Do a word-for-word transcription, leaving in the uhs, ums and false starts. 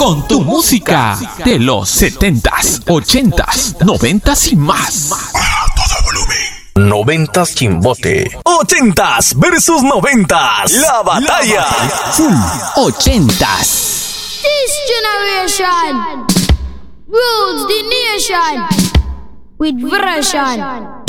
con tu música de los setentas, ochentas, noventas y más. A todo volumen. Noventas Chimbote. Ochentas versus noventas. La batalla. Full ochentas. This generation rules the nation with version.